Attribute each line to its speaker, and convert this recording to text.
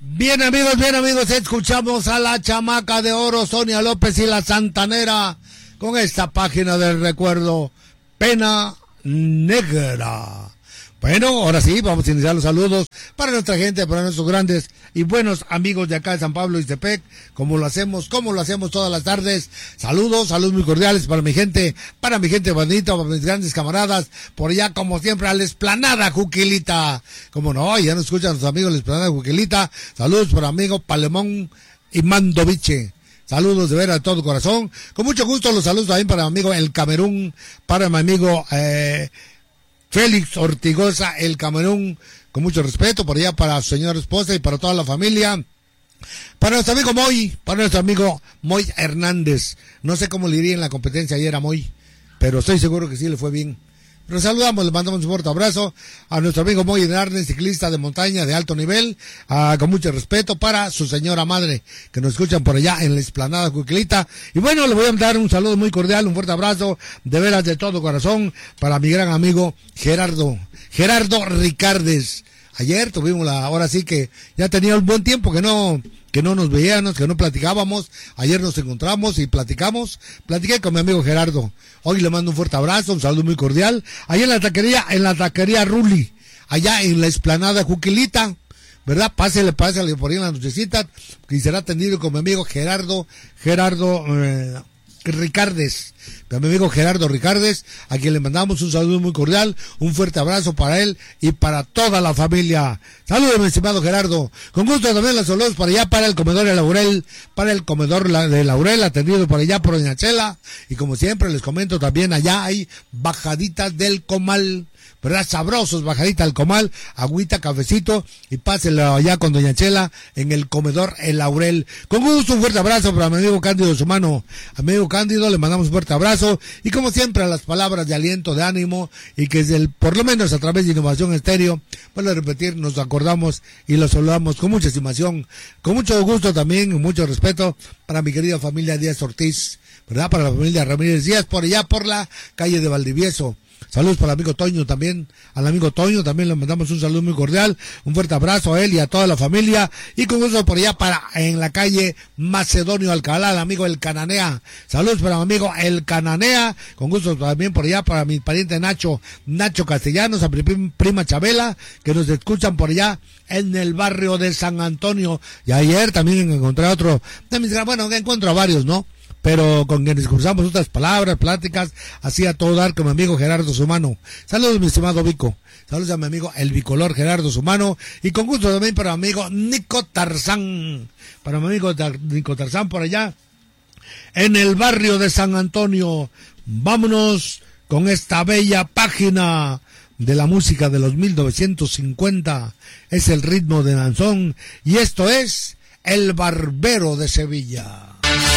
Speaker 1: Bien amigos, escuchamos a la chamaca de oro, Sonia López y la Santanera, con esta página del recuerdo, Pena Negra. Bueno, ahora sí, vamos a iniciar los saludos para nuestra gente, para nuestros grandes y buenos amigos de acá de San Pablo Ixtepec, como lo hacemos todas las tardes. Saludos muy cordiales para mi gente bonita, para mis grandes camaradas, por allá como siempre a la Esplanada Juquilita. Como no, ya nos escuchan los amigos de la Esplanada Juquilita. Saludos para amigo Palemón y Mandoviche. Saludos de veras de todo corazón. Con mucho gusto los saludos también para mi amigo El Camerún, para mi amigo Félix Ortigosa, El Camerún, con mucho respeto, por allá para su señora esposa y para toda la familia. Para nuestro amigo Moy Hernández. No sé cómo le iría en la competencia ayer a Moy, pero estoy seguro que sí le fue bien. Pero saludamos, le mandamos un fuerte abrazo a nuestro amigo Moy Hernández, ciclista de montaña de alto nivel, con mucho respeto para su señora madre, que nos escuchan por allá en la Esplanada Juquilita. Y bueno, le voy a dar un saludo muy cordial, un fuerte abrazo, de veras de todo corazón, para mi gran amigo Gerardo Ricardes. Ayer tuvimos ahora sí que ya tenía un buen tiempo que no nos veíamos, que no platicábamos. Ayer nos encontramos y platiqué con mi amigo Gerardo. Hoy le mando un fuerte abrazo, un saludo muy cordial. Allá en la taquería Ruli, allá en la Esplanada Juquilita, ¿verdad? Pásale por ahí en la nochecita, que será atendido con mi amigo Gerardo Ricardes, mi amigo Gerardo Ricardes, a quien le mandamos un saludo muy cordial, un fuerte abrazo para él y para toda la familia. Saludos, mi estimado Gerardo. Con gusto también los saludos para allá, para el comedor de Laurel, atendido por allá por doña Chela. Y como siempre les comento, también allá hay bajaditas del comal, ¿verdad? Sabrosos, bajadita al comal, agüita, cafecito, y pásenlo allá con doña Chela en el comedor El Laurel. Con gusto, un fuerte abrazo para mi amigo Cándido Sumano. Amigo Cándido, le mandamos un fuerte abrazo, y como siempre a las palabras de aliento, de ánimo, y que por lo menos a través de Innovación Estéreo, vuelvo a repetir, nos acordamos y los saludamos con mucha estimación, con mucho gusto también, con mucho respeto para mi querida familia Díaz Ortiz, ¿verdad? Para la familia Ramírez Díaz, por allá por la calle de Valdivieso. Saludos para el amigo Toño también, al amigo Toño también le mandamos un saludo muy cordial, un fuerte abrazo a él y a toda la familia, y con gusto por allá en la calle Macedonio Alcalá, el amigo El Cananea. Saludos para mi amigo El Cananea, con gusto también por allá para mi pariente Nacho Castellanos, a mi prima Chabela, que nos escuchan por allá en el barrio de San Antonio. Y ayer también encontré otro de mis, bueno, encuentro a varios, ¿no? Pero con quienes cruzamos otras palabras, pláticas, así a todo dar con mi amigo Gerardo Sumano. Saludos, mi estimado Vico. Saludos a mi amigo el bicolor Gerardo Sumano. Y con gusto también para mi amigo Nico Tarzán. Para mi amigo Nico Tarzán por allá, en el barrio de San Antonio. Vámonos con esta bella página de la música de los 1950. Es el ritmo de danzón. Y esto es El Barbero de Sevilla.